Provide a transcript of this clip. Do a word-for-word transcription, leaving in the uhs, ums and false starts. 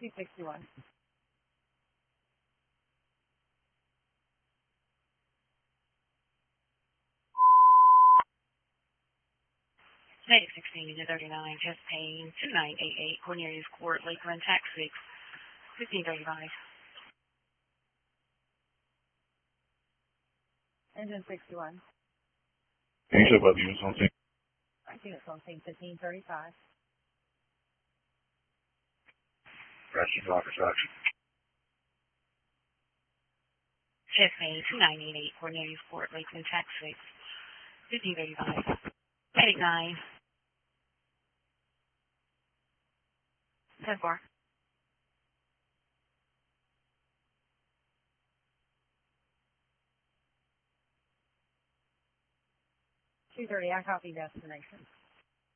two sixty-one. Today at sixteen to thirty-nine, chest pain, two nine eight eight, Cornelius Court, Lakeland, tax six, fifteen thirty-five. Engine sixty-one. Can you check about the units on scene? Units on scene fifteen thirty-five. Roger, roger, roger. Chest pain, two nine eight eight, Cornelius Court, Lakeland, tax six, fifteen thirty-five. Medic nine. ten four. two thirty, I copy destination.